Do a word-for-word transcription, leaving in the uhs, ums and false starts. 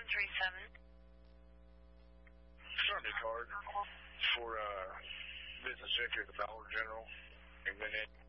one three seven. Sunday card for uh, business secretary at the Dollar General. And then it